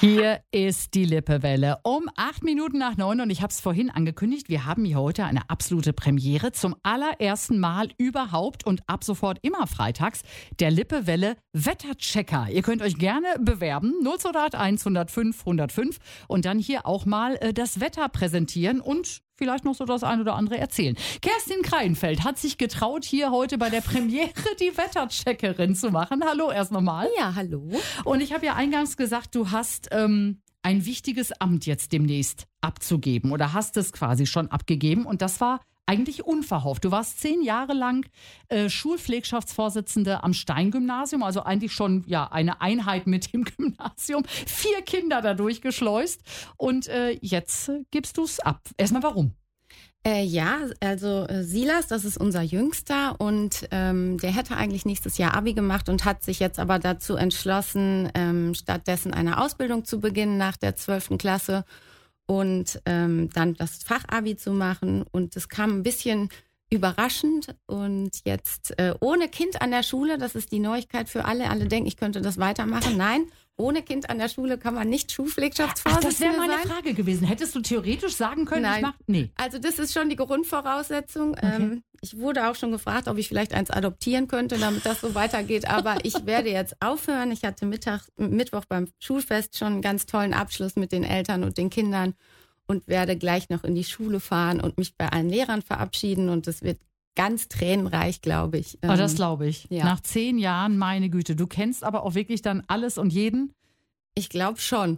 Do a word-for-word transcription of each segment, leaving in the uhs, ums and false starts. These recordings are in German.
Hier ist die Lippewelle um acht Minuten nach neun und ich habe es vorhin angekündigt, wir haben hier heute eine absolute Premiere. Zum allerersten Mal überhaupt und ab sofort immer freitags der Lippewelle Wetterchecker. Ihr könnt euch gerne bewerben, null zwei acht eins null fünf null fünf und dann hier auch mal äh, das Wetter präsentieren und vielleicht noch so das ein oder andere erzählen. Kerstin Kreinfeld hat sich getraut, hier heute bei der Premiere die Wettercheckerin zu machen. Hallo erst nochmal. Ja, hallo. Und ich habe ja eingangs gesagt, du hast ähm, ein wichtiges Amt jetzt demnächst abzugeben oder hast es quasi schon abgegeben und das war eigentlich unverhofft. Du warst zehn Jahre lang äh, Schulpflegschaftsvorsitzende am Stein-Gymnasium, also eigentlich schon ja eine Einheit mit dem Gymnasium. Vier Kinder dadurch geschleust und äh, jetzt äh, gibst du es ab. Erstmal warum? Äh, ja, also äh, Silas, das ist unser Jüngster und ähm, der hätte eigentlich nächstes Jahr Abi gemacht und hat sich jetzt aber dazu entschlossen, ähm, stattdessen eine Ausbildung zu beginnen nach der zwölften Klasse. Und ähm, dann das Fachabi zu machen. Und das kam ein bisschen überraschend. Und jetzt äh, ohne Kind an der Schule, das ist die Neuigkeit für alle. Alle denken, ich könnte das weitermachen. Nein, ohne Kind an der Schule kann man nicht Schulpflegschaftsvorsitzende sein. Das wäre meine Frage gewesen. Hättest du theoretisch sagen können, Nein. ich mach... Nee. Also das ist schon die Grundvoraussetzung. Okay. Ähm, ich wurde auch schon gefragt, ob ich vielleicht eins adoptieren könnte, damit das so weitergeht. Aber ich werde jetzt aufhören. Ich hatte Mittag, Mittwoch beim Schulfest schon einen ganz tollen Abschluss mit den Eltern und den Kindern und werde gleich noch in die Schule fahren und mich bei allen Lehrern verabschieden. Und es wird ganz tränenreich, glaube ich. Oh, das glaube ich. Ja. Nach zehn Jahren, meine Güte. Du kennst aber auch wirklich dann alles und jeden? Ich glaube schon.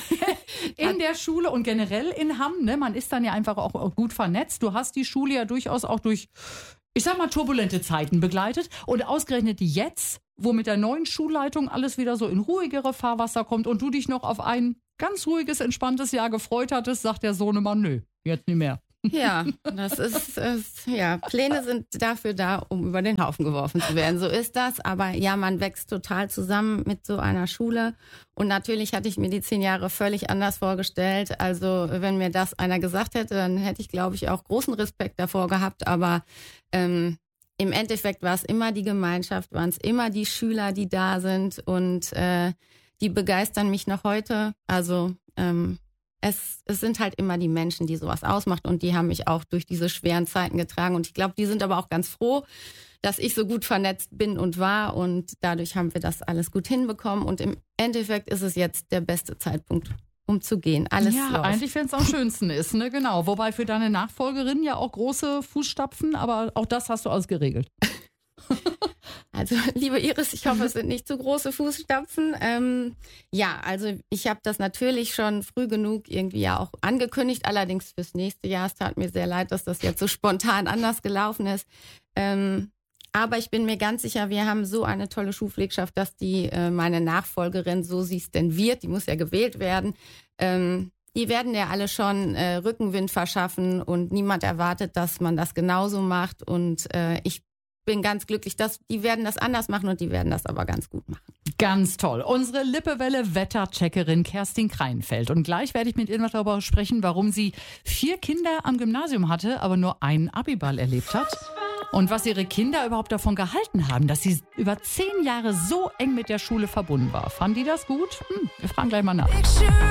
In der Schule und generell in Hamm, ne? Man ist dann ja einfach auch gut vernetzt. Du hast die Schule ja durchaus auch durch, ich sag mal, turbulente Zeiten begleitet. Und ausgerechnet jetzt, wo mit der neuen Schulleitung alles wieder so in ruhigere Fahrwasser kommt und du dich noch auf ein ganz ruhiges, entspanntes Jahr gefreut hattest, sagt der Sohnemann, nö, jetzt nicht mehr. Ja, das ist, ist, ja, Pläne sind dafür da, um über den Haufen geworfen zu werden. So ist das. Aber ja, man wächst total zusammen mit so einer Schule. Und natürlich hatte ich mir die zehn Jahre völlig anders vorgestellt. Also wenn mir das einer gesagt hätte, dann hätte ich, glaube ich, auch großen Respekt davor gehabt. Aber ähm, im Endeffekt war es immer die Gemeinschaft, waren es immer die Schüler, die da sind. Und äh, die begeistern mich noch heute. Also ähm, Es, es sind halt immer die Menschen, die sowas ausmacht und die haben mich auch durch diese schweren Zeiten getragen und ich glaube, die sind aber auch ganz froh, dass ich so gut vernetzt bin und war und dadurch haben wir das alles gut hinbekommen und im Endeffekt ist es jetzt der beste Zeitpunkt, um zu gehen. Alles ja, läuft. Eigentlich, wenn es am schönsten ist, ne, genau. Wobei für deine Nachfolgerin ja auch große Fußstapfen, aber auch das hast du alles geregelt. Also, liebe Iris, ich hoffe, es sind nicht zu große Fußstapfen. Ähm, ja, also ich habe das natürlich schon früh genug irgendwie ja auch angekündigt, allerdings fürs nächste Jahr. Es tat mir sehr leid, dass das jetzt so spontan anders gelaufen ist. Ähm, aber ich bin mir ganz sicher, wir haben so eine tolle Schulpflegschaft, dass die äh, meine Nachfolgerin, so sie es denn wird, die muss ja gewählt werden, ähm, die werden ja alle schon äh, Rückenwind verschaffen und niemand erwartet, dass man das genauso macht und äh, ich bin ganz glücklich, dass die werden das anders machen und die werden das aber ganz gut machen. Ganz toll. Unsere Lippewelle-Wettercheckerin Kerstin Kreinfeld. Und gleich werde ich mit ihr noch darüber sprechen, warum sie vier Kinder am Gymnasium hatte, aber nur einen Abiball erlebt hat. Und was ihre Kinder überhaupt davon gehalten haben, dass sie über zehn Jahre so eng mit der Schule verbunden war. Fanden die das gut? Hm, wir fragen gleich mal nach.